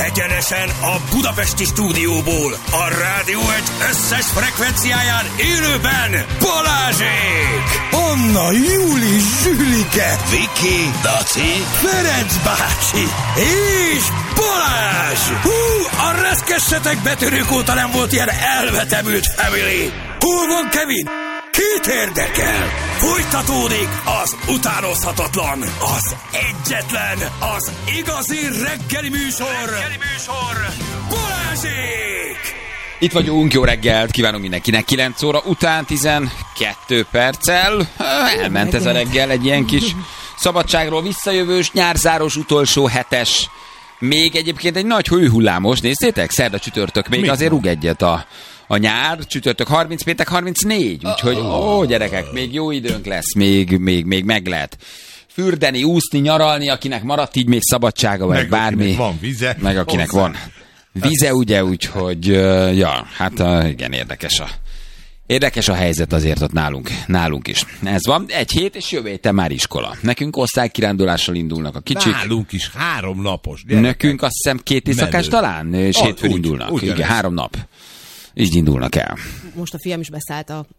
Egyenesen a budapesti stúdióból, a Rádió Egy összes frekvenciáján élőben Balázsék! Anna, Júli, Zsülike, Viki, Daci, Ferenc bácsi és Balázs! A reszkessetek betörők óta nem volt ilyen elvetemült family! Hol van Kevin? Kit érdekel? Folytatódik az utánozhatatlan, az egyetlen, az igazi reggeli műsor, Balázsék! Itt vagyunk, jó reggelt, kívánunk mindenkinek. 9 óra után 12 perccel. Elment ez a reggel, egy ilyen kis szabadságról visszajövős, nyárzáros utolsó hetes. Még egyébként egy nagy hőhullámos, nézzétek, szerda csütörtök, még azért rúg egyet a nyár, csütörtök 30, péntek 34, úgyhogy gyerekek, még jó időnk lesz, még meg lehet fürdeni, úszni, nyaralni, akinek maradt így még szabadsága, vagy meg bármi. Van vize. Meg akinek van vize, ugye, úgyhogy, igen, érdekes a helyzet azért ott nálunk is. Ez van, egy hét, és jövő héten már iskola. Nekünk osztálykirándulással indulnak a kicsik. Nálunk is 3 napos. Nekünk azt hiszem 2 éjszakás talán, és hétfőn indulnak. Igen, 3 nap. Így indulnak el. Most a fiam is beszállt a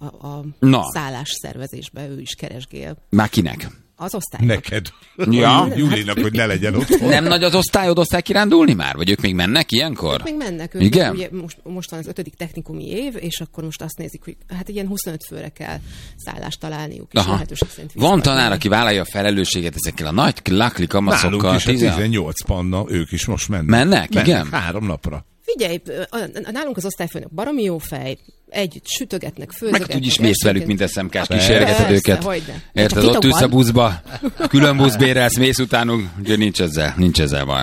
szállás szervezésbe, ő is keresgél. Már kinek? Az osztálynak. Neked. Ja. Júlinak, hogy ne legyen otthon. Nem nagy az osztályod osztálykirándulni már? Vagy ők még mennek ilyenkor? Ők még mennek. Igen? Ugye most van az 5. technikumi év, és akkor most azt nézik, hogy hát ilyen 25 főre kell szállást találniuk. És van tanár, aki vállalja a felelősséget ezekkel a nagy lakli kamaszokkal. Nálunk is 18 panna, ők is most mennek. Mennek? Igen? 3 napra. Figyelj, nálunk az osztályfőnök baromi jó fej, együtt sütögetnek, főzögetnek. Meg úgyis mész velük, mint SMK-s kísérgeted őket. Érted, ott ülsz a buszba, külön busz bérelsz, mész utánunk, úgyhogy nincs ezzel baj.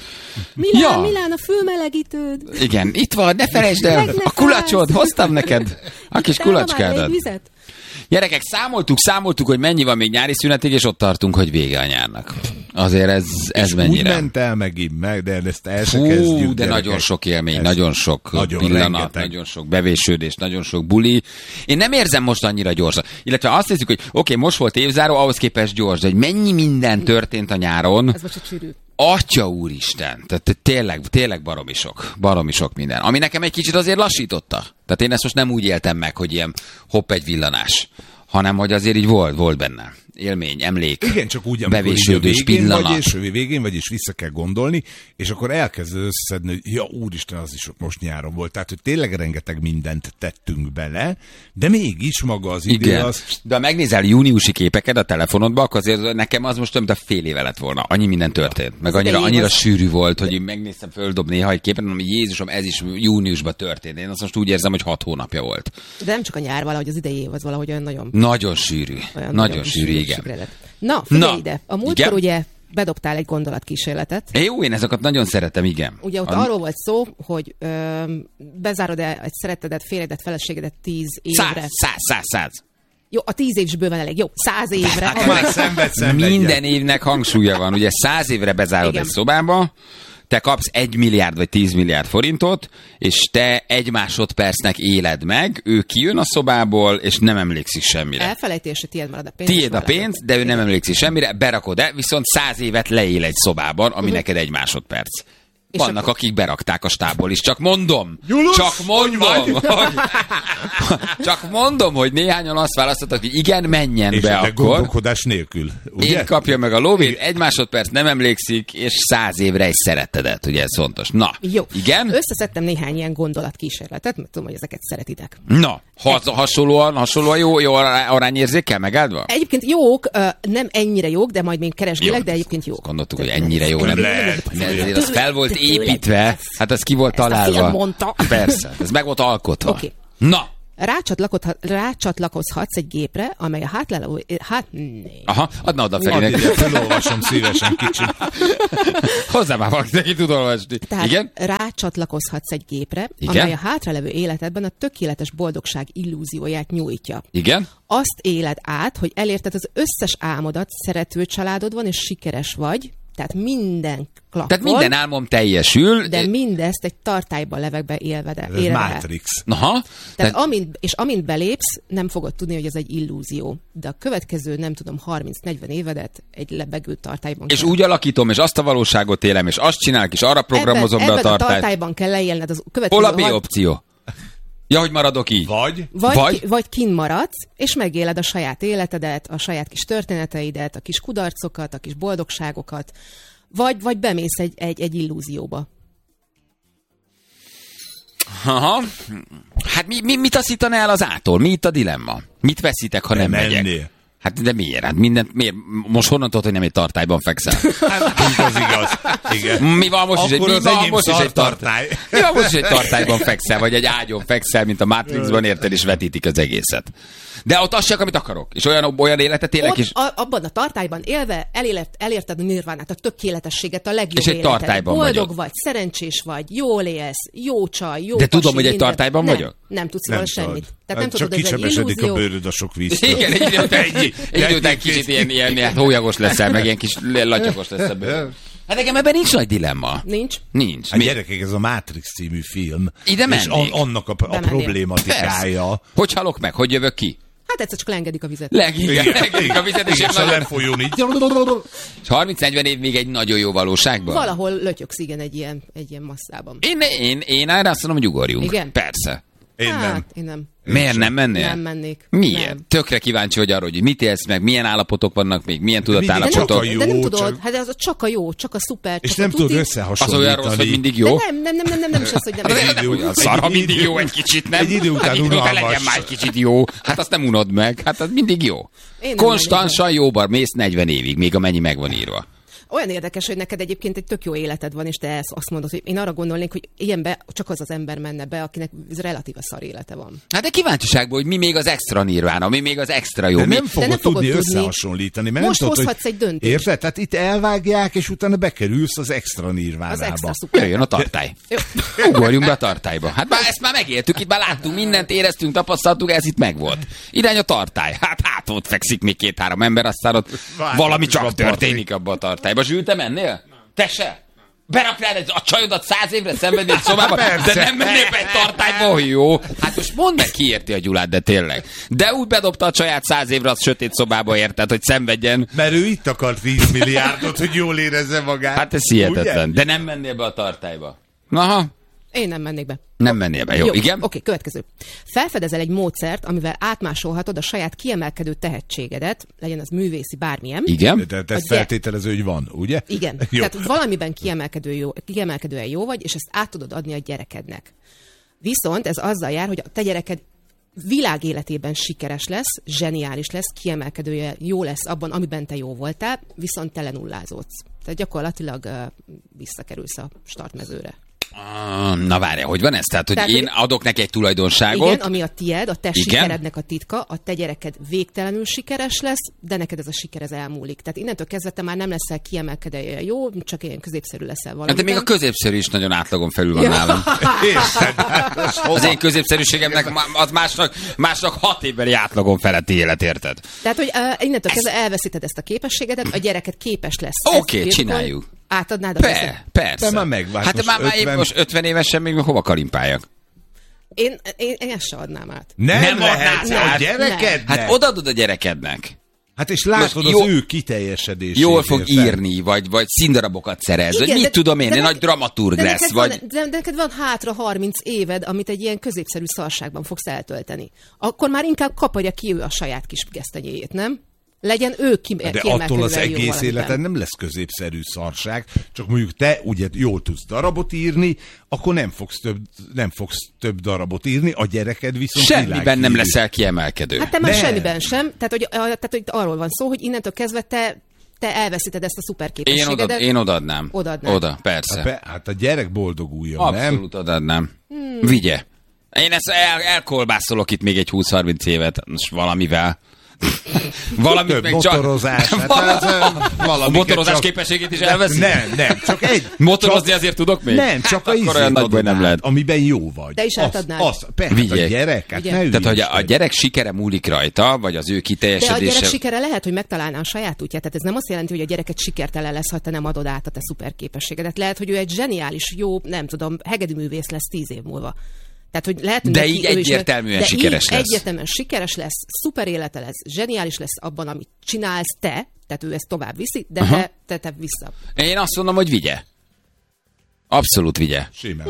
Milán, a fülmelegítőd. Igen, itt van, ne felejtsd el, a kulacsod, hoztam neked, a kis kulacskádat. Gyerekek, számoltuk, hogy mennyi van még nyári szünetig, és ott tartunk, hogy vége a nyárnak. Azért ez mennyire. Úgy ment el megint meg, de ezt el se kezdjük. De gyerekek. Nagyon sok élmény, nagyon sok pillanat, rengeteg. Nagyon sok bevésődés, nagyon sok buli. Én nem érzem most annyira gyorsan. Illetve azt hiszük, hogy oké, most volt évzáró, ahhoz képest gyors, de hogy mennyi minden történt a nyáron. Ez most a csűrű. Atya úristen, tehát tényleg baromi sok minden. Ami nekem egy kicsit azért lassította. Tehát én ezt most nem úgy éltem meg, hogy ilyen hopp egy villanás, hanem hogy azért így volt benne. Élmény, emlék, igen, csak úgy, bevésődős pillanat. Végén vagyis vissza kell gondolni, és akkor elkezded összeszedni, hogy ja, úristen, az is most nyáron volt. Tehát, hogy tényleg rengeteg mindent tettünk bele, de mégis maga az idő az... De ha megnézel júniusi képeket a telefonodba, akkor azért nekem az most több, mint a fél éve lett volna. Annyi minden történt. Meg annyira sűrű volt, hogy én megnéztem, földob néha egy képet, mondom, Jézusom, ez is júniusban történt. Én azt most úgy érzem, hogy 6 hónapja volt. De nem csak a nyár, valahogy az idei év az valahogy olyan nagyon... Nagyon sűrű. Nagyon sűrű, igen. Na, figyelj ide. A múltkor ugye bedobtál egy gondolatkísérletet. Jó, én ezeket nagyon szeretem, igen. Ugye ott arról volt szó, hogy bezárod-e egy szerettedet, férjedet, feleségedet 10 évre. 100. Jó, a 10 év is bőven elég. Jó, 100 évre. Hát, már szenved minden évnek hangsúlya van. Ugye 100 évre bezárod egy szobába, te kapsz 1 milliárd vagy 10 milliárd forintot, és te 1 másodpercnek éled meg, ő kijön a szobából, és nem emlékszik semmire. Elfelejtés, tiéd marad a pénz. Tiéd a pénz, de ő nem emlékszik semmire, berakod-e, viszont 100 évet leél egy szobában, ami neked 1 másodperc. Vannak, akik berakták a stábból is. Csak mondom, csak mondom, hogy néhányan azt választottak, hogy igen, menjen és be akkor. És gondolkodás nélkül, ugye? Én kapja meg a lóvét, 1 másodperc nem emlékszik, és 100 évre egy szerettedet, ugye ez fontos. Na, jó. Igen? Összeszedtem néhány ilyen gondolatkísérletet, mert tudom, hogy ezeket szeretitek. Na, hasonlóan jó arányérzékkel megáldva? Egyébként jók, nem ennyire jók, de majd még keresgélek, de egyébként jók. Gondoltuk, hogy ennyire jó nem lehet. Az fel volt építve, hát ez ki volt találva. Mondta. Persze, ez meg volt alkotva. Okay. Na! Rácsatlakozhatsz egy gépre, amely a hátlelő... Aha, adna oda Ferinek. Felolvasom szívesen kicsit. Hozzá már valaki, neki tud olvasni. Tehát igen? Rácsatlakozhatsz egy gépre, amely a hátralevő életedben a tökéletes boldogság illúzióját nyújtja. Igen? Azt éled át, hogy elérted az összes álmodat, szerető családod van, és sikeres vagy, Tehát minden klappol. Tehát minden álmom teljesül. De mindezt egy tartályban levegbe élve. Ez Matrix. Aha. Tehát amint belépsz, nem fogod tudni, hogy ez egy illúzió. De a következő, nem tudom, 30-40 évedet egy lebegő tartályban És úgy alakítom, és azt a valóságot élem, és azt csinálok, és arra programozom be a tartályt. Ebben a tartályban kell leélned az következő... Hol a B opció? Ja, hogy maradok így. Vagy kint maradsz, és megéled a saját életedet, a saját kis történeteidet, a kis kudarcokat, a kis boldogságokat, vagy bemész egy illúzióba. Aha. Hát mit taszítana el az ától? Mi itt a dilemma? Mit veszítek, ha nem megyek? Hát de miért? Hát miért? Most honnan tudod, hogy nem egy tartályban fekszel? Hát az igaz. Igen. Mi van most is? Mi van most is egy tartály? Mi van most is egy tartályban fekszel, vagy egy ágyon fekszel, mint a Matrixban, érted, és vetítik az egészet. De ott azt csak, amit akarok. És olyan életet élek is. Abban a tartályban élve elérted a nirvánát, a tökéletességet, a legjobb és egy életet. Tartályban boldog vagyok. Vagy, szerencsés vagy, jól élsz, jó csaj, jó de pasi, tudom, hogy egy tartályban vagyok? Nem tudsz róla semmit. Tehát nem csak tudod, hogy ez egy illúzió. a bőröd a sok víztől. Igen, egy idő után kicsit ilyen hólyagos leszel, meg ilyen kis latyagos leszel bőle. Hát nekem ebben nincs nagy dilemma. Nincs. Hát gyerekek, ez a Matrix című film. Ide mennék. És annak a problématikája. Persze. Hogy halok meg? Hogy jövök ki? Hát egyszer csak leengedik a vizet. Leengedik a vizet, és a lefolyón így. És 30-40 év még egy nagyon jó valóságban? Valahol lötyöksz, igen, egy ilyen masszában. Én erre azt mondom, hogy ugorjunk. Igen? Persze. Én nem. Miért nem mennél? Nem mennék. Miért? Nem. Tökre kíváncsi vagy arra, hogy mit élsz meg, milyen állapotok vannak még, milyen tudatállapotok. De nem tudod, hát ez csak a jó, csak a szuper. És nem tudod összehasonlítani. Az olyan rossz, hogy mindig jó? Nem is az, hogy nem. Szar, ha mindig jó egy kicsit, nem? Egy idő után unalmas. Legyen már egy kicsit jó. Hát azt nem unod meg. Hát az mindig jó. Konstansan jóban mész 40 évig, még amennyi meg van írva. Olyan érdekes, hogy neked egyébként egy tök jó életed van, és te azt mondod, hogy én arra gondolnék, hogy ilyenbe csak az ember menne be, akinek relatíve szar élete van. Hát de kíváncsiságból, hogy mi még az extra nirvána, mi még az extra jó. De nem fogod tudni összehasonlítani, mert most nem tudod, hozhatsz egy döntést. Érted? Tehát itt elvágják, és utána bekerülsz az extra nirvánába. Az extra szuper. Jöjjön a tartály. Ugorjunk be a tartályba. Hát már ezt már megéltük, itt már láttunk mindent, éreztünk, tapasztaltuk, ez itt megvolt. Irány a tartály. Hát ott fekszik még 2-3 ember, aztán ott valami csak történik abban a tartályba. Zsül, te mennél? Te se? Beraknád a csajodat 100 évre szenvedni egy szobába, de nem mennél be egy tartályba, hogy jó. Hát most mondd meg, ki érti a Gyulát, de tényleg. De úgy bedobta a csaját 100 évre az sötét szobába, érted, hogy szenvedjen. Mert ő itt akart 10 milliárdot, hogy jól érezze magát. Hát ez hihetetlen. Ugye? De nem mennél be a tartályba. Aha. Én nem mennék be. Nem mennél be, jó? Igen? Oké, következő. Felfedezel egy módszert, amivel átmásolhatod a saját kiemelkedő tehetségedet, legyen az művészi, bármilyen. Igen. De ez feltételező, hogy van, ugye? Igen. Tehát valamiben kiemelkedően jó vagy, és ezt át tudod adni a gyerekednek. Viszont ez azzal jár, hogy a te gyereked világéletében sikeres lesz, zseniális lesz, kiemelkedője jó lesz abban, amiben te jó voltál, viszont te lenullázódsz. Tehát gyakorlatilag visszakerülsz a startmezőre. Na várja, hogy van ez? Tehát, én adok neki egy tulajdonságot. Igen, ami a tied, a te sikerednek a titka, a te gyereked végtelenül sikeres lesz, de neked ez a siker ez elmúlik. Tehát innentől kezdve te már nem leszel kiemelkedően jó, csak ilyen középszerű leszel valamiben. De még a középszerű is nagyon átlagon felül van nálam. Az én középszerűségemnek az másnak 6 évbeli átlagon feletti élet, érted? Tehát, hogy innentől kezdve elveszíted ezt a képességedet, a gyereket képes lesz. Oké, csináljuk. Átadnád a kezed? Persze. De már megvált. Hát már most 50 évesen még hova kalimpáljak? Én ezt se adnám át. Nem lehetsz a gyerekednek? Hát odaadod a gyerekednek. Hát és látod az ő kiteljesedését. Jól fog írni, vagy színdarabokat szerez, vagy mit tudom én, egy nagy dramaturg lesz. De neked van hátra 30 éved, amit egy ilyen középszerű szarságban fogsz eltölteni. Akkor már inkább kaparja ki ő a saját kis gesztenyéjét, nem? Legyen ő de attól az egész életen nem lesz középszerű szarság, csak mondjuk te ugye jól tudsz darabot írni, akkor nem fogsz több darabot írni, a gyereked viszont semmiben nem leszel kiemelkedő. Hát te már semmiben sem, tehát hogy arról van szó, hogy innentől kezdve te elveszíted ezt a szuperképességedet. Én odaadnám. Oda, persze. Hát a gyerek boldoguljon, nem? Abszolút odaadnám. Vigye. Én ezt elkolbászolok itt még egy 20-30 évet most valamivel. Valamit meg csak... motorozás. A motorozás képességét is elveszi? Nem, csak egy... Motorozni azért tudok még? Nem, csak a akkor olyan nagy baj nem lehet. Amiben jó vagy. De is átadnád. Persze, a gyerek, hát ne tehát, hogy a gyerek sikere múlik rajta, vagy az ő kiteljesedése... De a gyerek sikere lehet, hogy megtalálná a saját útját. Tehát ez nem azt jelenti, hogy a gyereket sikertelen lesz, ha te nem adod át a te szuper képességedet. Lehet, hogy ő egy zseniális, jó, nem tudom, hegedűművész lesz 10 év múlva. Tehát, hogy lehet, de így egyértelműen sikeres lesz. Egyértelműen sikeres lesz, szuper élete lesz, zseniális lesz abban, amit csinálsz te, tehát ő ezt tovább viszi, de te vissza. Én azt mondom, hogy vigye. Abszolút vigye.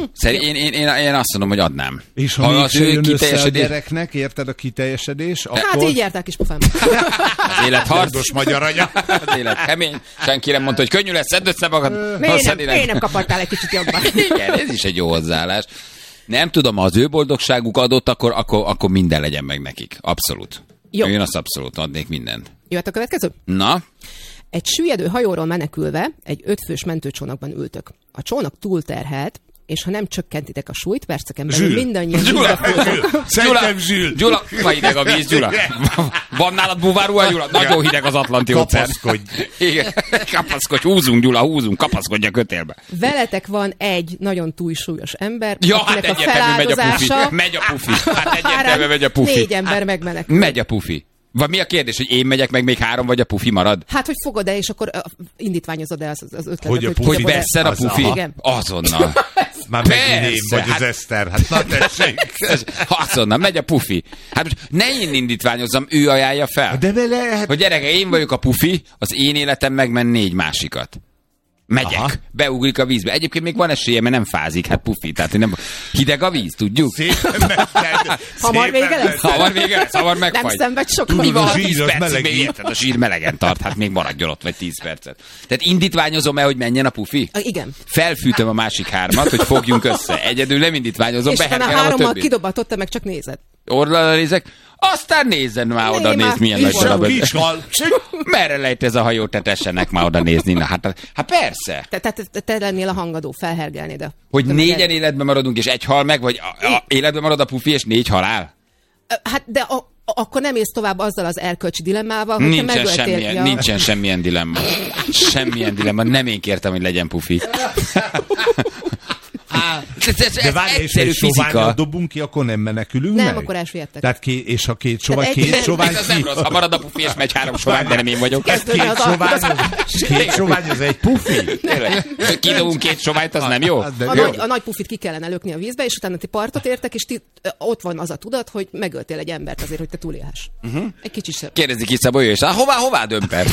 Én azt mondom, hogy adnám. És ha még se jön össze a gyereknek, érted a kiteljesedés, akkor... Hát így jártál, kis pofám. Az élet harcos magyar anya. Az élet kemény. Senki nem mondta, hogy könnyű lesz, szedd össze magad. Miért nem kapartál egy kicsit jobban? Igen, ez is egy jó hozzáállás. Nem tudom, ha az ő boldogságuk adott, akkor minden legyen meg nekik. Abszolút. Jó. Én azt abszolút adnék mindent. Jöhet a következő? Na? Egy süllyedő hajóról menekülve egy 5 fős mentőcsónakban ültök. A csónak túlterhelt, és ha nem csökkentitek a súlyt, perceken belül mindannyian Szerintem Zsül. Gyula, ma hideg a víz, Gyula. Van nálad búvárruha, Gyula? Nagyon hideg az Atlanti óceán. Kapaszkodj. Igen, kapaszkodj, húzunk, Gyula, húzunk, kapaszkodj a kötélbe. Veletek van egy nagyon túlsúlyos ember, akinek a feláldozása... Megy a pufi. Hát egyértelműen megy a pufi. 4 ember megmenekül. Megy a pufi. Vagy mi a kérdés, hogy én megyek meg még 3, vagy a pufi marad? Hát, hogy fogod-e, és akkor indítványozod el az ötletet. Hogy a pufi. Hogy vesszel a pufi? Igen. Azonnal. Már megint én vagy az Eszter. Hát na tessék. Azonnal, megy a pufi. Hát most ne én indítványozzam, ő ajánlja fel. De vele... Hogy gyereke, én vagyok a pufi, az én életem megmen 4 másikat. Megyek, beugrik a vízbe. Egyébként még van esélye, mert nem fázik, hát pufi. Tehát nem hideg a víz, tudjuk? Hamar vége lesz? Hamar vége lesz, hamar megfagy. Nem szenved sokat. Mi van, 10 zsír, percig még érted, a zsír melegen tart, hát még maradjon ott, vagy 10 percet. Tehát indítványozom-e, hogy menjen a pufi? Igen. Felfűtöm a másik 3-at, hogy fogjunk össze. Egyedül nem indítványozom, beherkelem a 3-mal többit. kidobatod, te meg csak nézed. Orralra nézek, aztán nézzen már oda, nézd milyen nagy darab. Merre lejt ez a hajó, te tessenek már oda nézni. Na, hát persze. Te lennél a hangadó, felhergelnéd. Hogy 4-en életben maradunk, és 1 hal meg, vagy életben marad a pufi, és 4 halál? Hát, de akkor nem élsz tovább azzal az erkölcsi dilemmával, hogy te megöltél. Nincsen semmilyen dilemma. Semmilyen dilemma. Nem én kértem, hogy legyen pufi. De várj, és egy soványat dobunk ki, akkor nem menekülünk nem, meg? akkor elsüllyedtek. Tehát és ha két sovány ez nem rossz, ha marad a pufi, és megy 3 sovány, de nem én vagyok. Két sovány, az egy pufi? Kidobunk 2 soványt, az nem jó? A nagy pufit ki kellene lökni a vízbe, és utána ti partot értek, és ott van az a tudat, hogy megöltél egy embert azért, hogy te túlélhess. Egy kicsit sem. Kérdezik ki Szabó, és hová dömper?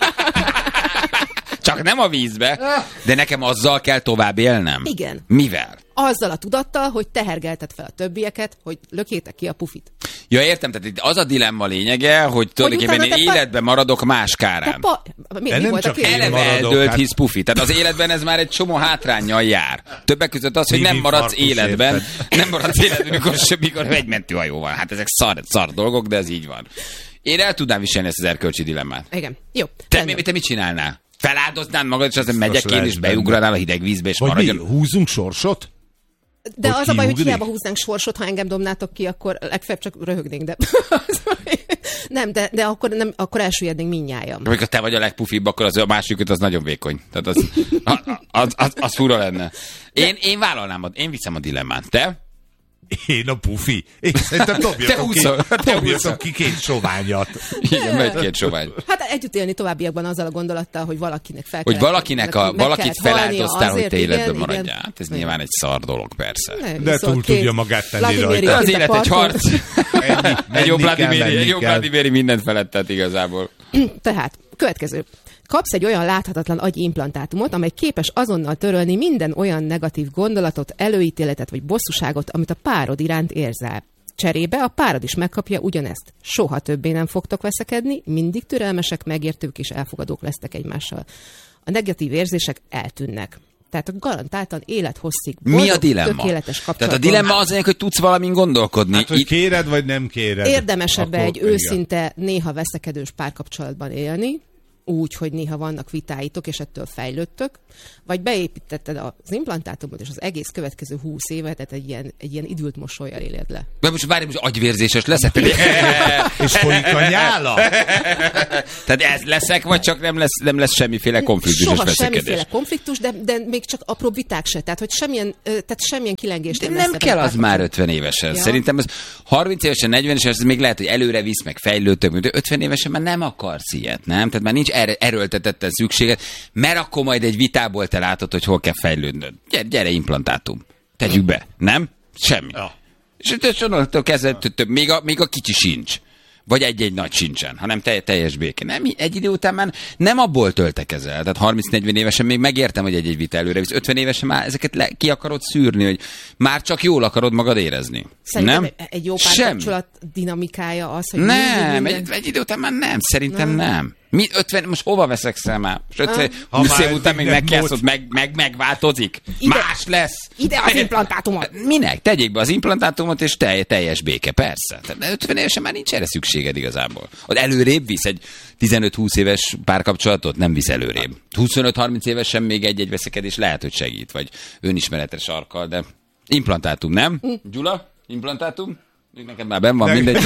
Csak nem a vízbe, de nekem azzal kell tovább élnem. Igen. Mivel? Azzal a tudattal, hogy tehergelted fel a többieket, hogy lökjétek ki a pufit. Ja, értem, tehát itt az a dilemma lényege, hogy tulajdonképpen én életben maradok más kárán. Mi volt a eleve eldőlt hisz pufi. Tehát az életben ez már egy csomó hátránnyal jár. Többek között az, hogy nem maradsz életben. Nem maradsz életben, mikor egy mentőhajó van. Hát ezek szar dolgok, de ez így van. Én el tudnám viselni ezt az erkölcsi dilemmát. Igen. Jó. Te mit csinálnál? Feláldoznád magad, és aztán megyek én, és beugranál a hideg vízbe, és maradjon. Vagy mi, húzunk sorsot? De az a baj, hogy hiába húznánk sorsot, ha engem dobnátok ki, akkor legfeljebb csak röhögnénk, de... nem, de akkor elsüllyednénk mindnyájan. Amikor te vagy a legpufibb, akkor az a másikat az nagyon vékony. Tehát az fura lenne. Én vállalnám, én viszem a dilemmát. Te? Én a pufi. Én szerintem dobjatok ki 2 soványat. Igen, megy 2 sovány. Hát együtt élni továbbiakban azzal a gondolattal, hogy valakinek fel kell... Hogy valakit feláldoztál, hogy te életben maradjál. Hát ez nyilván egy szar dolog, persze. De túl tudja magát tenni rajta. Az élet egy harc. Egy jó Vladimiri mindent felettet igazából. Tehát, következő. Kapsz egy olyan láthatatlan agyi implantátumot, amely képes azonnal törölni minden olyan negatív gondolatot, előítéletet vagy bosszúságot, amit a párod iránt érzel. Cserébe a párod is megkapja ugyanezt. Soha többé nem fogtok veszekedni, mindig türelmesek, megértők és elfogadók lesztek egymással. A negatív érzések eltűnnek. Tehát garantáltan élethosszig boldog, mi a dilemma? Tökéletes kapcsolatban. Tehát a dilemma az, hogy tudsz valamin gondolkodni. Hát, hogy kéred, vagy nem kéred. Érdemesebb egy őszinte, néha veszekedős párkapcsolatban élni, úgy, hogy néha vannak vitáitok, és ettől fejlődtök, vagy beépítetted az implantátumot, és az egész következő 20 évet egy ilyen idült mosollyal éled le. De most várj, most agyvérzéses leszek. És folyik a nyála? Tehát ez leszek, vagy csak nem lesz semmiféle konfliktus? Soha semmiféle konfliktus, de még csak apró viták se. Tehát, hogy semmilyen kilengés nem kell az már 50 évesen. Ja. Szerintem az 30 évesen, 40 évesen, ez még lehet, hogy előre visz, meg fejlődtök, de 50 évesen már nem akarsz ilyet, nem? Tehát már nincs erőltetetten szükséged, mert akkor majd egy vitából te látod, hogy hol kell fejlődnöd. Gyere implantátum. Tegyük be. Nem? Semmi. Ja. És onnantól kezdve még a kicsi sincs. Vagy egy-egy nagy sincsen, hanem teljes béke. Nem, egy idő után már nem abból töltekezel. Tehát 30-40 évesen még megértem, hogy egy vita előre visz. 50 évesen már ezeket ki akarod szűrni, hogy már csak jól akarod magad érezni. Szerintem nem? Egy jó párkapcsolat dinamikája az, hogy nem, egy idő után már nem. Szerintem nem. Mi 50, most hova veszekszel már? 20 év után még megkelsz, megváltozik. Más lesz. Ide az implantátumot. Minek? Tegyék be az implantátumot, és teljes béke, persze. Tehát 50 évesen már nincs erre szükséged igazából. Hogy előrébb visz egy 15-20 éves párkapcsolatot? Nem visz előrébb. 25-30 évesen még egy veszekedés lehet, hogy segít, vagy önismeretes sarkkal, de implantátum, nem? Gyula? Implantátum? Neked már benn van, mindegy.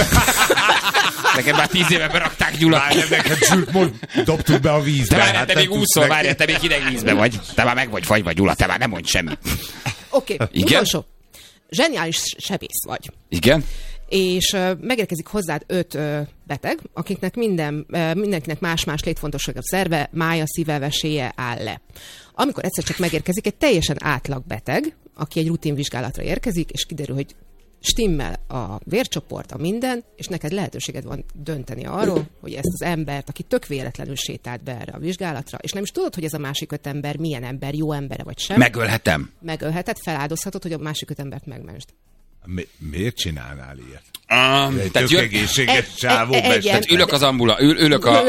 Neked már 10 éve berakták, Gyula. Neked Zsült, most dobtuk be a vízbe. Te még úszol, várjál, te még hideg vízbe vagy. Te már meg vagy fagyva, Gyula, te már nem mondj semmit. Oké, utolsó. Zseniális sebész vagy. Igen. És megérkezik hozzád 5 beteg, akiknek mindenkinek más-más létfontosságabb szerve, mája, szíve, veséje áll le. Amikor egyszer csak megérkezik egy teljesen átlag beteg, aki egy rutinvizsgálatra érkezik, és kiderül, hogy stimmel a vércsoport, a minden, és neked lehetőséged van dönteni arról, hogy ezt az embert, aki tök véletlenül sétált be erre a vizsgálatra, és nem is tudod, hogy ez a másik 5 ember milyen ember, jó embere vagy sem. Megölhetem. Megölheted, feláldozhatod, hogy a másik 5 embert megmentsd. Miért csinálnál ilyet? Egy tehát tök egészséges csávó tehát ülök az ülök a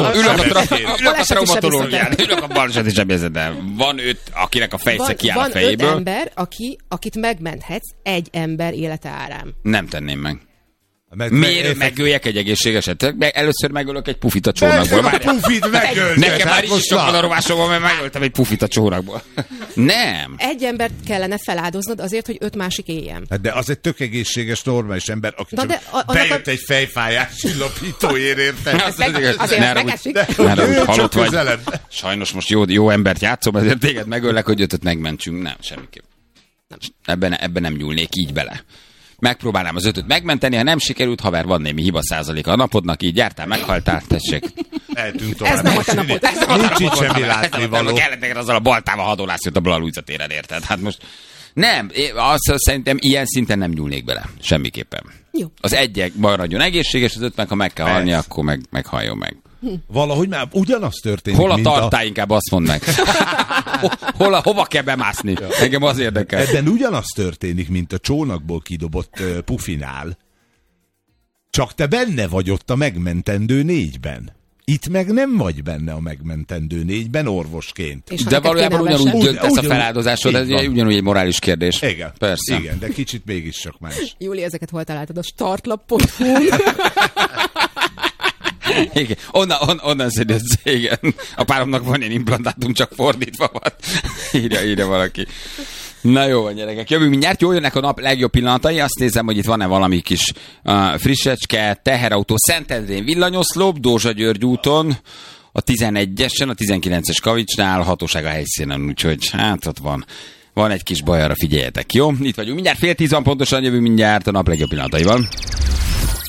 traumatológián, ülök a baleset sebészeten. Van 5, akinek a fejsze kiáll a fejéből. Van 5 ember, akit megmenthetsz egy ember élete árán. Nem tenném meg. Miért megöljek egy egészségeset? Először megölök egy pufit a csónakból. Pufit megöltek. Nekem már így sok van a rovásom, mert megöltem egy pufit a csónakból. Nem. Egy embert kellene feláldoznod azért, hogy 5 másik éljen. De az egy tök egészséges, normális ember, aki csak bejött egy fejfájás csillapítóért, érted? Azért megesik. Halott vagy. Sajnos most jó embert játszom, ezért téged megöllek, hogy 5-öt megmentsünk. Nem, semmiképp. Ebben nem nyúlnék így bele. Megpróbálnám az 5-öt megmenteni, ha nem sikerült, haver, van némi hiba százaléka a napodnak, így jártál, meghaltál, tessék. Eltűnt tovább. Ez nem a te napod. Nincs itt semmi látnivaló. Kellettek azzal a baltával hadolás jött a Blalújza téren, érted? Hát most nem, azt szerintem ilyen szinten nem nyúlnék bele. Semmiképpen. Jó. Az egyek maradjon egészséges, az 5 meg, ha meg kell halni, akkor meghalljon meg. Valahogy már ugyanaz történik. Hol a tartály, inkább azt mondd meg. Hova kell bemászni? Engem az érdekel. Ebben ugyanaz történik, mint a csónakból kidobott pufinál. Csak te benne vagy ott a megmentendő 4-ben. Itt meg nem vagy benne a megmentendő 4-ben orvosként. De valójában ugyanúgy döntesz a feláldozásod, ez ugyanúgy egy morális kérdés. Igen, persze. Igen, de kicsit mégis csak más. Júli, ezeket hol találtad? A startlap.hu. Igen, onnan szedett, igen. A páromnak van ilyen implantátum, csak fordítva van. Írja valaki. Na jó, gyerekek, jövünk mindjárt, jól jönnek a nap legjobb pillanatai, azt nézem, hogy itt van-e valami kis frissecske, teherautó, Szentendrén villanyoszlop, Dózsa György úton, a 11-esen, a 19-es Kavicsnál, hatóság a helyszínen, úgyhogy hát ott van egy kis baj, arra figyeljetek, jó? Itt vagyunk, mindjárt 9:30 pontosan jövünk mindjárt a nap legjobb pillanataival.